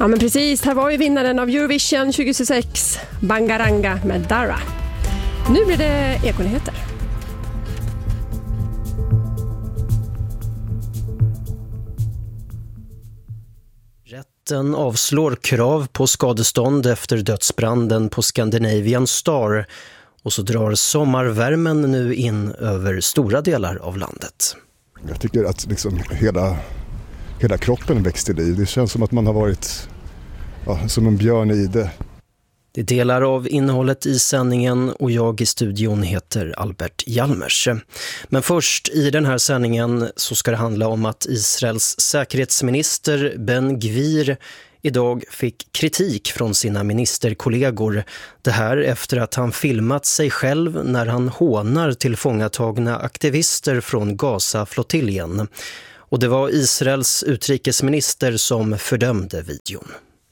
Ja men precis, här var ju vinnaren av Eurovision 2026, Bangaranga med Dara. Nu blir det Ekonyheter. Rätten avslår krav på skadestånd efter dödsbranden på Scandinavian Star och så drar sommarvärmen nu in över stora delar av landet. Jag tycker att liksom hela kroppen växte liv. Det känns som att man har varit som en björn i det. Det är delar av innehållet i sändningen och jag i studion heter Albert Hjalmers. Men först i den här sändningen så ska det handla om att Israels säkerhetsminister Ben Gvir idag fick kritik från sina ministerkollegor. Det här efter att han filmat sig själv när han hånar tillfångatagna aktivister från Gaza-flottiljen. Och det var Israels utrikesminister som fördömde videon.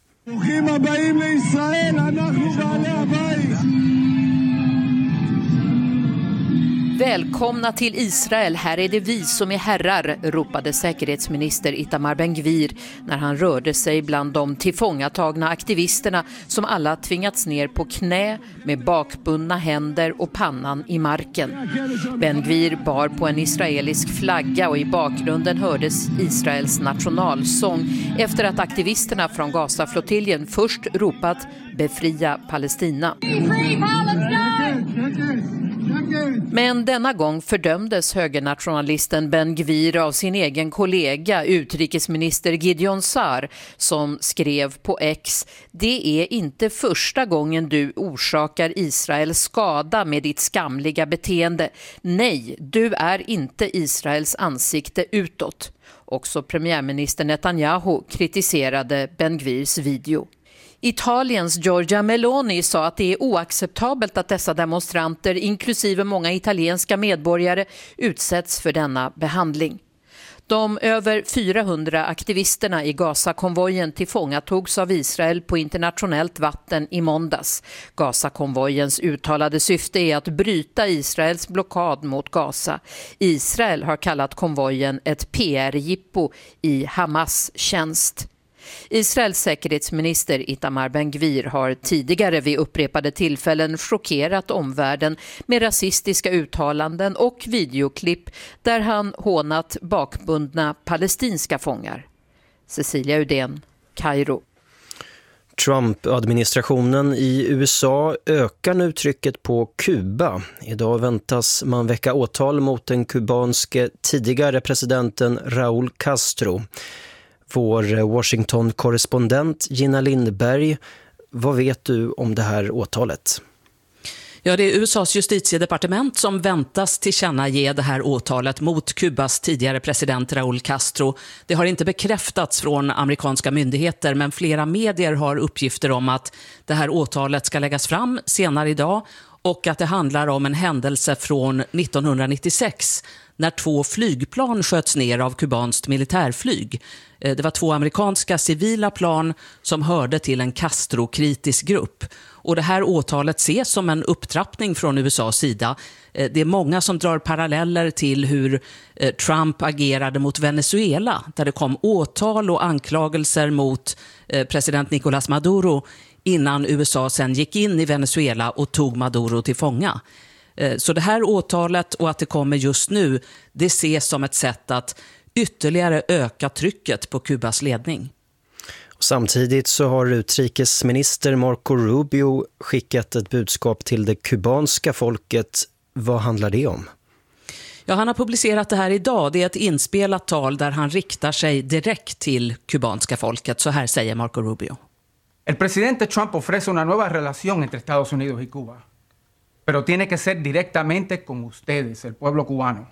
Välkomna till Israel, här är det vi som är herrar, ropade säkerhetsminister Itamar Ben Gvir när han rörde sig bland de tillfångatagna aktivisterna som alla tvingats ner på knä med bakbundna händer och pannan i marken. Ben Gvir bar på en israelisk flagga och i bakgrunden hördes Israels nationalsång efter att aktivisterna från Gaza-flottiljen först ropat "Befria Palestina". Men denna gång fördömdes högernationalisten Ben Gvir av sin egen kollega utrikesminister Gideon Sa'ar som skrev på X: "Det är inte första gången du orsakar Israel skada med ditt skamliga beteende. Nej, du är inte Israels ansikte utåt." Också premiärminister Netanyahu kritiserade Ben Gvirs video. Italiens Giorgia Meloni sa att det är oacceptabelt att dessa demonstranter, inklusive många italienska medborgare, utsätts för denna behandling. De över 400 aktivisterna i Gaza-konvojen tillfångatogs av Israel på internationellt vatten i måndags. Gaza-konvojens uttalade syfte är att bryta Israels blockad mot Gaza. Israel har kallat konvojen ett PR-jippo i Hamas tjänst. Israels säkerhetsminister Itamar Ben Gvir har tidigare vid upprepade tillfällen chockerat omvärlden med rasistiska uttalanden och videoklipp där han hånat bakbundna palestinska fångar. Cecilia Udén, Kairo. Trump-administrationen i USA ökar nu trycket på Kuba. Idag väntas man väcka åtal mot den kubanske tidigare presidenten Raúl Castro. Vår Washington-korrespondent Gina Lindberg, vad vet du om det här åtalet? Ja, det är USAs justitiedepartement som väntas tillkännage det här åtalet mot Kubas tidigare president Raúl Castro. Det har inte bekräftats från amerikanska myndigheter, men flera medier har uppgifter om att det här åtalet ska läggas fram senare idag och att det handlar om en händelse från 1996 när 2 flygplan sköts ner av kubanskt militärflyg. Det var 2 amerikanska civila plan som hörde till en Castro-kritisk grupp. Och det här åtalet ses som en upptrappning från USAs sida. Det är många som drar paralleller till hur Trump agerade mot Venezuela, där det kom åtal och anklagelser mot president Nicolás Maduro innan USA sen gick in i Venezuela och tog Maduro till fånga. Så det här åtalet och att det kommer just nu, det ses som ett sätt att ytterligare öka trycket på Kubas ledning. Samtidigt så har utrikesminister Marco Rubio skickat ett budskap till det kubanska folket. Vad handlar det om? Ja, han har publicerat det här idag. Det är ett inspelat tal där han riktar sig direkt till kubanska folket. Så här säger Marco Rubio. El presidente Trump ofrece una nueva relación entre Estados Unidos y Cuba. Pero tiene que ser directamente con ustedes, el pueblo cubano.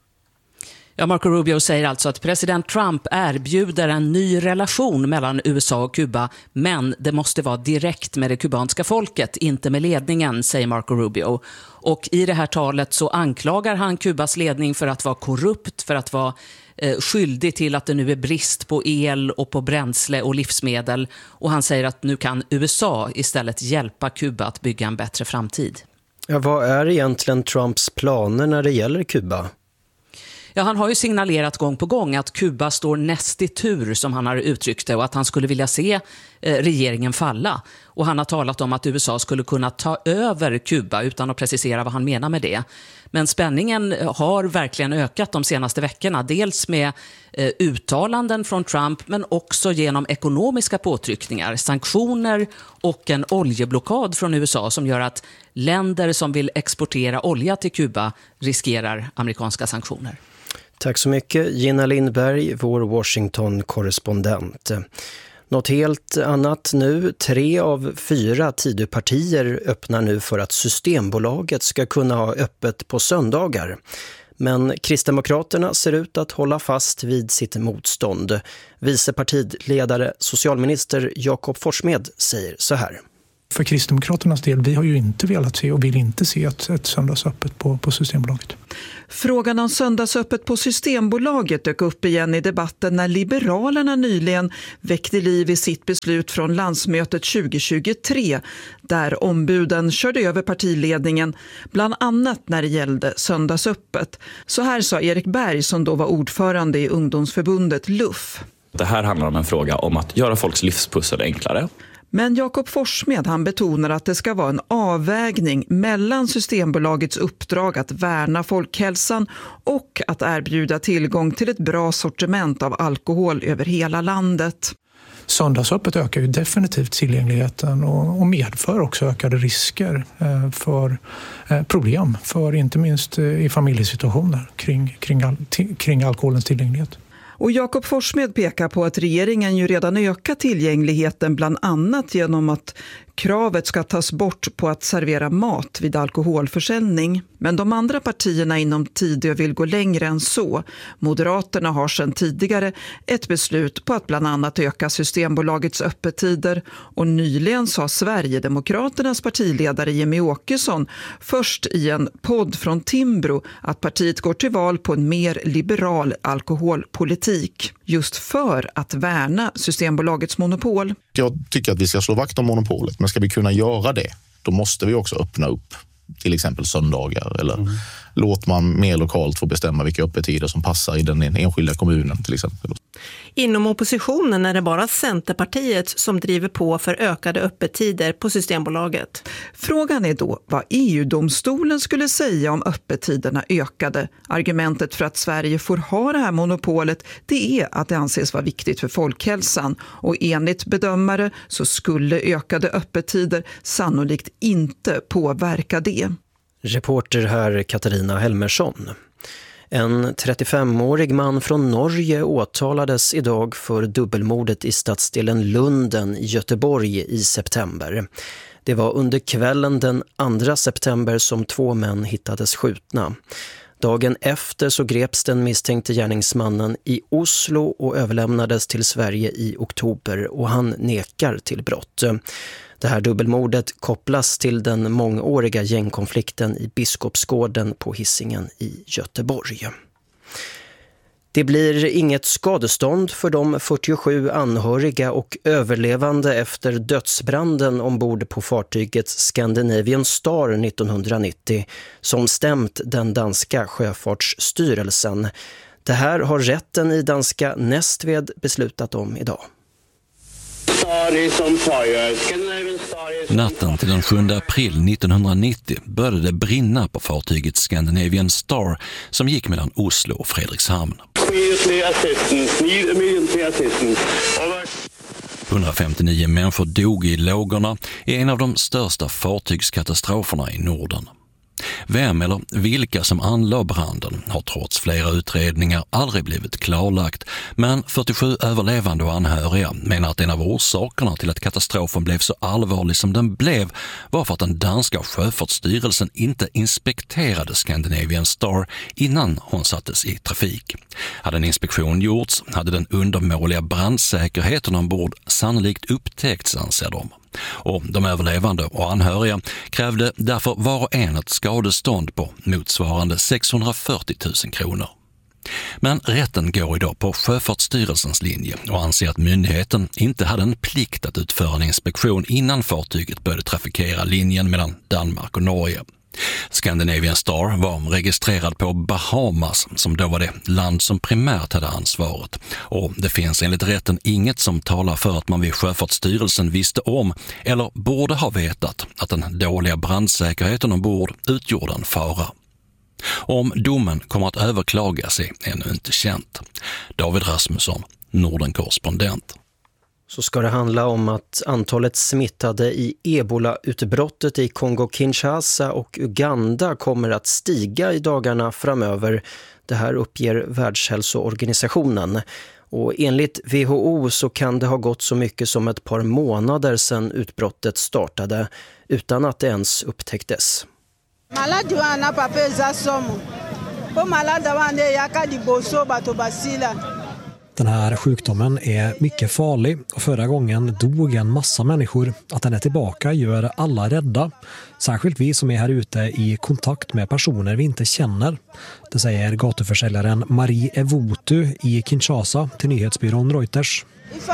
Ja, Marco Rubio säger alltså att president Trump erbjuder en ny relation mellan USA och Kuba, men det måste vara direkt med det kubanska folket, inte med ledningen, säger Marco Rubio. Och i det här talet så anklagar han Kubas ledning för att vara korrupt, för att vara skyldig till att det nu är brist på el och på bränsle och livsmedel. Och han säger att nu kan USA istället hjälpa Kuba att bygga en bättre framtid. Ja, vad är egentligen Trumps planer när det gäller Kuba? Ja, han har ju signalerat gång på gång att Kuba står näst i tur, som han har uttryckt det, och att han skulle vilja se regeringen falla. Och han har talat om att USA skulle kunna ta över Kuba utan att precisera vad han menar med det. Men spänningen har verkligen ökat de senaste veckorna. Dels med uttalanden från Trump, men också genom ekonomiska påtryckningar, sanktioner och en oljeblockad från USA som gör att länder som vill exportera olja till Kuba riskerar amerikanska sanktioner. Tack så mycket, Gina Lindberg, vår Washington-korrespondent. Något helt annat nu. 3 av 4 Tidöpartier öppnar nu för att Systembolaget ska kunna ha öppet på söndagar. Men Kristdemokraterna ser ut att hålla fast vid sitt motstånd. Vice partiledare, socialminister Jakob Forssmed säger så här. För Kristdemokraternas del, vi har ju inte velat se och vill inte se ett söndagsöppet på Systembolaget. Frågan om söndagsöppet på Systembolaget dök upp igen i debatten när Liberalerna nyligen väckte liv i sitt beslut från landsmötet 2023 där ombuden körde över partiledningen, bland annat när det gällde söndagsöppet. Så här sa Erik Berg som då var ordförande i ungdomsförbundet LUF. Det här handlar om en fråga om att göra folks livspussel enklare. Men Jakob Forssmed han betonar att det ska vara en avvägning mellan Systembolagets uppdrag att värna folkhälsan och att erbjuda tillgång till ett bra sortiment av alkohol över hela landet. Söndagsöppet ökar ju definitivt tillgängligheten och medför också ökade risker för problem, för inte minst i familjesituationer kring alkoholens tillgänglighet. Och Jakob Forssmed pekar på att regeringen ju redan ökar tillgängligheten bland annat genom att kravet ska tas bort på att servera mat vid alkoholförsäljning. Men de andra partierna inom Tidö vill gå längre än så. Moderaterna har sedan tidigare ett beslut på att bland annat öka Systembolagets öppettider. Och nyligen sa Sverigedemokraternas partiledare Jimmie Åkesson först i en podd från Timbro att partiet går till val på en mer liberal alkoholpolitik. Just för att värna Systembolagets monopol. Jag tycker att vi ska slå vakt om monopolet, men ska vi kunna göra det, då måste vi också öppna upp till exempel söndagar eller låt man mer lokalt få bestämma vilka öppettider som passar i den enskilda kommunen till exempel. Inom oppositionen är det bara Centerpartiet som driver på för ökade öppettider på Systembolaget. Frågan är då vad EU-domstolen skulle säga om öppettiderna ökade. Argumentet för att Sverige får ha det här monopolet, det är att det anses vara viktigt för folkhälsan. Och enligt bedömare så skulle ökade öppettider sannolikt inte påverka det. Reporter här Katarina Helmersson. En 35-årig man från Norge åtalades idag för dubbelmordet i stadsdelen Lunden i Göteborg i september. Det var under kvällen den 2 september som 2 män hittades skjutna. Dagen efter så greps den misstänkte gärningsmannen i Oslo och överlämnades till Sverige i oktober och han nekar till brott. Det här dubbelmordet kopplas till den mångåriga gängkonflikten i Biskopsgården på Hisingen i Göteborg. Det blir inget skadestånd för de 47 anhöriga och överlevande efter dödsbranden ombord på fartyget Scandinavian Star 1990 som stämt den danska sjöfartsstyrelsen. Det här har rätten i danska Nästved beslutat om idag. Natten till den 7 april 1990 började det brinna på fartyget Scandinavian Star som gick mellan Oslo och Fredrikshamn. 159 människor dog i lågorna i en av de största fartygskatastroferna i Norden. Vem eller vilka som anlade branden har trots flera utredningar aldrig blivit klarlagt, men 47 överlevande och anhöriga menar att en av orsakerna till att katastrofen blev så allvarlig som den blev var för att den danska sjöfartsstyrelsen inte inspekterade Scandinavian Star innan hon sattes i trafik. Hade en inspektion gjorts hade den undermåliga brandsäkerheten ombord sannolikt upptäckts, anser de. Och de överlevande och anhöriga krävde därför var och en ett skadestånd på motsvarande 640 000 kronor. Men rätten går idag på Sjöfartsstyrelsens linje och anser att myndigheten inte hade en plikt att utföra en inspektion innan fartyget började trafikera linjen mellan Danmark och Norge. Scandinavian Star var registrerad på Bahamas, som då var det land som primärt hade ansvaret. Och det finns enligt rätten inget som talar för att man vid Sjöfartsstyrelsen visste om eller borde ha vetat att den dåliga brandsäkerheten ombord utgjorde en fara. Om domen kommer att överklagas är ännu inte känt. David Rasmusson, Norden-korrespondent. Så ska det handla om att antalet smittade i Ebola-utbrottet i Kongo-Kinshasa och Uganda kommer att stiga i dagarna framöver. Det här uppger Världshälsoorganisationen. Och enligt WHO så kan det ha gått så mycket som ett par månader sedan utbrottet startade utan att det ens upptäcktes. Den här sjukdomen är mycket farlig och förra gången dog en massa människor. Att den är tillbaka gör alla rädda. Särskilt vi som är här ute i kontakt med personer vi inte känner. Det säger gatuförsäljaren Marie Evotu i Kinshasa till nyhetsbyrån Reuters.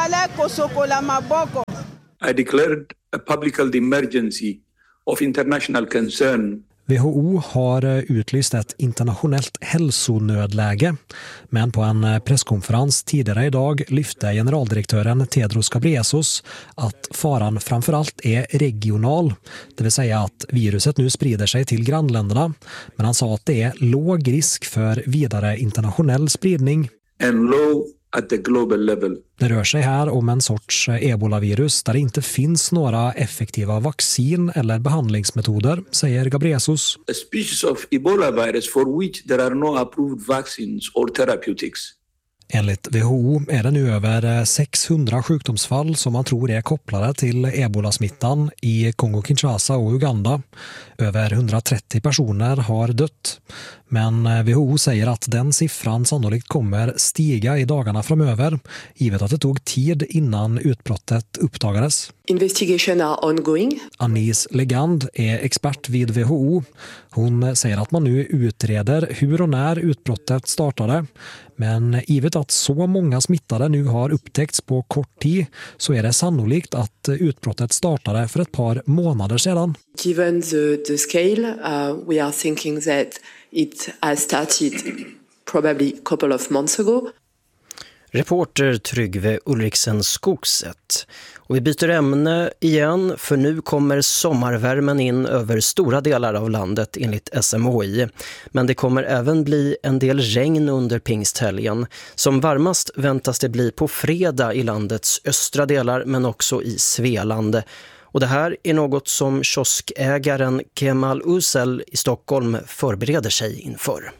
I declared a public health emergency of international concern. WHO har utlyst ett internationellt hälsonödläge, men på en presskonferens tidigare idag lyfte generaldirektören Tedros Ghebreyesus att faran framförallt är regional, det vill säga att viruset nu sprider sig till grannländerna, men han sa att det är låg risk för vidare internationell spridning. And low at the global level. Det rör sig här om en sorts ebolavirus där det inte finns några effektiva vaccin eller behandlingsmetoder, säger Ghebreyesus. A species of Ebola virus for which there are no approved vaccines or therapeutics. Enligt WHO är det nu över 600 sjukdomsfall som man tror är kopplade till ebolasmittan i Kongo-Kinshasa och Uganda. Över 130 personer har dött. Men WHO säger att den siffran sannolikt kommer stiga i dagarna framöver, givet att det tog tid innan utbrottet uppdagades. Investigation are ongoing. Anis Legand är expert vid WHO. Hon säger att man nu utreder hur och när utbrottet startade. Men givet att så många smittade nu har upptäckts på kort tid så är det sannolikt att utbrottet startade för ett par månader sedan. Given the scale, we are thinking that it has started probably a couple of months ago. Reporter Tryggve Ulriksen Skogset. Och vi byter ämne igen, för nu kommer sommarvärmen in över stora delar av landet enligt SMHI. Men det kommer även bli en del regn under pingsthelgen. Som varmast väntas det bli på fredag i landets östra delar, men också i Svealand. Och det här är något som kioskägaren Kemal Usel i Stockholm förbereder sig inför.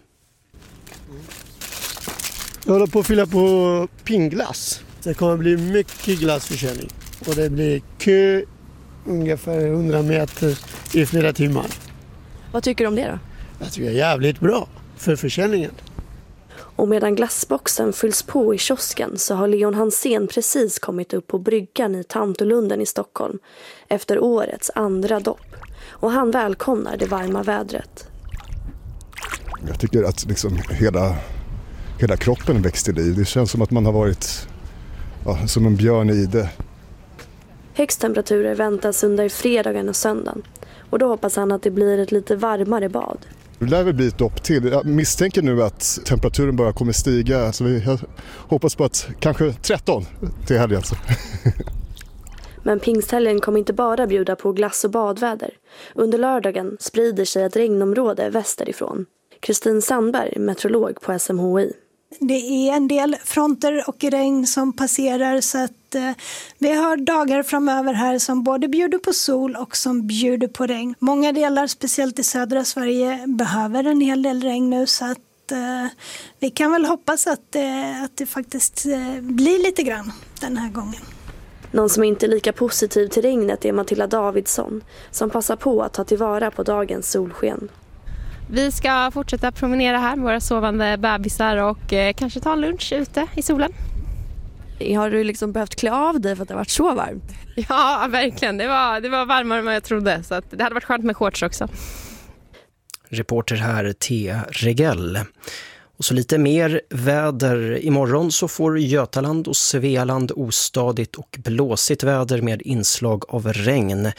Jag håller på att fylla på pingglass. Det kommer bli mycket glassförsäljning. Och det blir kö ungefär 100 meter i flera timmar. Vad tycker du om det då? Jag tycker det är jävligt bra för försäljningen. Och medan glassboxen fylls på i kiosken så har Leon Hansén precis kommit upp på bryggan i Tantolunden i Stockholm efter årets andra dopp. Och han välkomnar det varma vädret. Jag tycker att liksom hela kroppen växt till liv. Det känns som att man har varit som en björn i det. Högsttemperaturer väntas under fredagen och söndagen. Och då hoppas han att det blir ett lite varmare bad. Det lär väl bli ett dopp till. Jag misstänker nu att temperaturen bara kommer stiga. Så jag hoppas på att kanske 13 till helgen. Alltså. Men pingsthelgen kommer inte bara bjuda på glass och badväder. Under lördagen sprider sig ett regnområde västerifrån. Kristin Sandberg, meteorolog på SMHI. Det är en del fronter och regn som passerar, så att vi har dagar framöver här som både bjuder på sol och som bjuder på regn. Många delar, speciellt i södra Sverige, behöver en hel del regn nu, så att vi kan väl hoppas att det faktiskt blir lite grann den här gången. Någon som inte är lika positiv till regnet är Matilda Davidsson, som passar på att ta tillvara på dagens solsken. Vi ska fortsätta promenera här med våra sovande bebisar och kanske ta en lunch ute i solen. Har du liksom behövt klä av dig för att det har varit så varmt? Ja, verkligen. Det var varmare än vad jag trodde, så att det hade varit skönt med shorts också. Reporter här, Thea Regell. Och så lite mer väder. Imorgon så får Götaland och Svealand ostadigt och blåsigt väder med inslag av regn.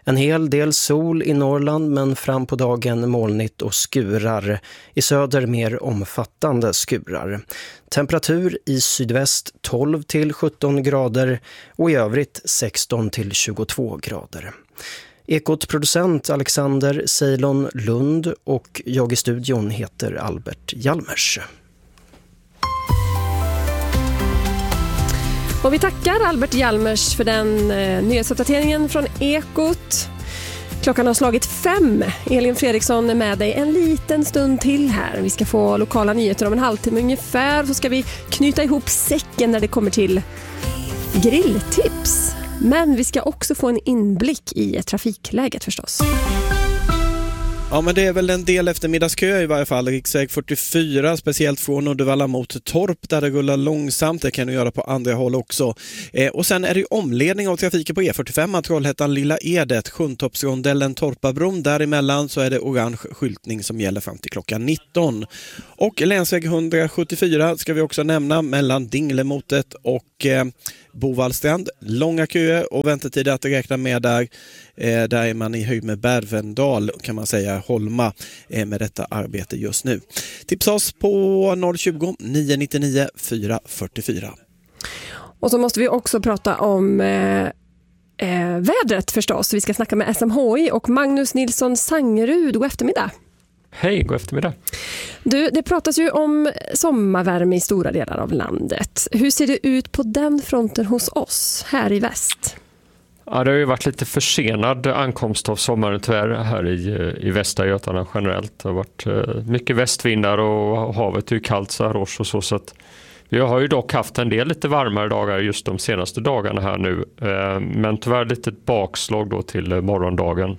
En hel del sol i Norrland men fram på dagen molnigt och skurar. I söder mer omfattande skurar. Temperatur i sydväst 12 till 17 grader och i övrigt 16 till 22 grader. Ekot-producent Alexander Ceylon Lund och jag i studion heter Albert Hjalmers. Och vi tackar Albert Hjalmers för den nyhetsuppdateringen från Ekot. Klockan har slagit 5. Elin Fredriksson är med dig en liten stund till här. Vi ska få lokala nyheter om en halvtimme ungefär. Så ska vi knyta ihop säcken när det kommer till grilltips. Men vi ska också få en inblick i trafikläget förstås. Ja, men det är väl en del eftermiddagskö i varje fall. Riksväg 44, speciellt från Uddevalla mot Torp där det rullar långsamt. Det kan du göra på andra håll också. Och sen är det omledning av trafiken på E45, Trollhättan Lilla Edet, Sjuntorpsrondellen Torpabron. Däremellan så är det orange skyltning som gäller fram till klockan 19. Och länsväg 174 ska vi också nämna mellan Dinglemotet och Bovallstrand. Långa köer och väntetider att räkna med där. Där är man i höjd med Bervendal kan man säga, Holma med detta arbete just nu. Tipsa oss på 020 999 444. Och så måste vi också prata om vädret förstås. Vi ska snacka med SMHI och Magnus Nilsson Sangerud. God eftermiddag. Hej, god eftermiddag. Du, det pratas ju om sommarvärme i stora delar av landet. Hur ser det ut på den fronten hos oss här i väst? Ja, det har ju varit lite försenad ankomst av sommaren tyvärr här i Västra Götaland generellt. Det har varit mycket västvindar och havet är ju kallt så här års och så att vi har ju dock haft en del lite varmare dagar just de senaste dagarna här nu. Men tyvärr lite bakslag då till morgondagen.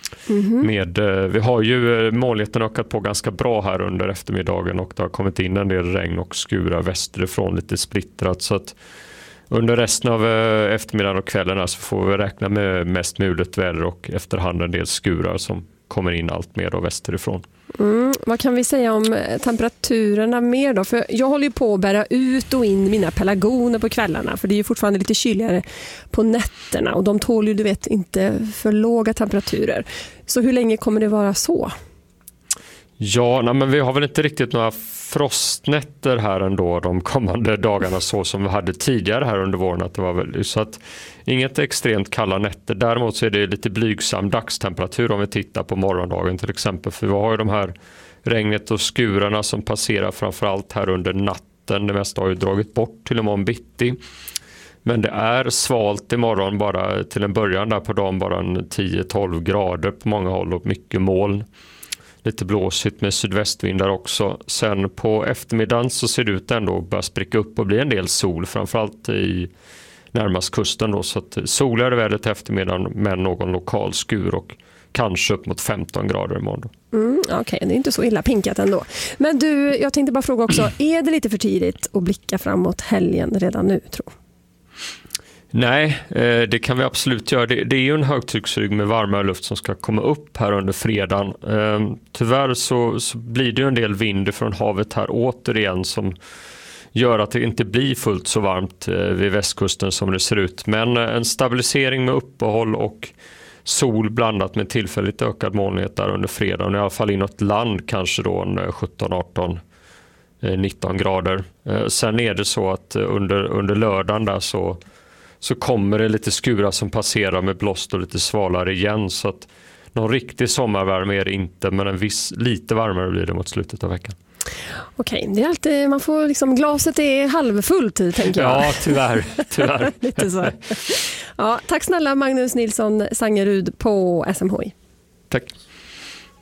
Vi har ju molnigheten ökat på ganska bra här under eftermiddagen och det har kommit in en del regn och skurar västerifrån lite splittrat så att under resten av eftermiddagen och kvällen så får vi räkna med mest mulet väder och efterhand en del skurar som kommer in allt mer då västerifrån. Vad kan vi säga om temperaturerna mer då? För jag håller ju på att bära ut och in mina pelargoner på kvällarna för det är ju fortfarande lite kyligare på nätterna och de tål ju inte för låga temperaturer. Så hur länge kommer det vara så? Ja, men vi har väl inte riktigt några frostnätter här ändå de kommande dagarna så som vi hade tidigare här under våren. Att det var väl, så att inget extremt kalla nätter. Däremot så är det lite blygsam dagstemperatur om vi tittar på morgondagen till exempel. För vi har ju de här regnet och skurarna som passerar framförallt här under natten. Det mesta har ju dragit bort till och med om bitti. Men det är svalt imorgon bara till en början där på dagen bara 10-12 grader på många håll och mycket moln. Lite blåsigt med sydvästvindar också. Sen på eftermiddagen så ser det ut ändå att börja spricka upp och bli en del sol. Framförallt i närmast kusten då. Så att soligare väder till eftermiddagen med någon lokal skur och kanske upp mot 15 grader imorgon. Okej, det är inte så illa pinkat ändå. Men du, jag tänkte bara fråga också. Är det lite för tidigt att blicka framåt helgen redan nu tror du? Nej, det kan vi absolut göra. Det är ju en högtrycksrygg med varmare luft som ska komma upp här under fredagen. Tyvärr så blir det ju en del vind från havet här återigen som gör att det inte blir fullt så varmt vid västkusten som det ser ut. Men en stabilisering med uppehåll och sol blandat med tillfälligt ökad molnighet där under fredagen. I alla fall inåt land kanske då en 17, 18, 19 grader. Sen är det så att under lördagen där så kommer det lite skurar som passerar med blåst och lite svalare igen. Så att någon riktig sommarvärme är det inte, men lite varmare blir det mot slutet av veckan. Okej, det är alltid, man får liksom, glaset är halvfullt tänker jag. Ja, tyvärr. Lite så. Ja, tack snälla Magnus Nilsson Sangerud på SMHI. Tack.